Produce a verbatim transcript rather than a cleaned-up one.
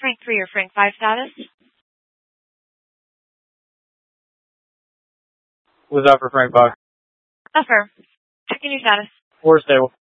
Frank three or Frank five status? Was that for Frank five? Affirm. Checking your status. Four stable.